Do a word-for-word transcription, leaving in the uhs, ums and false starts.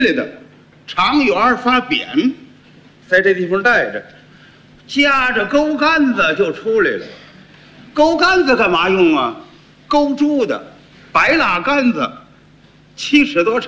来的，长圆发扁，在这地方待着，夹着钩竿子就出来了。钩竿子干嘛用啊？勾猪的，白蜡杆子，七尺多长。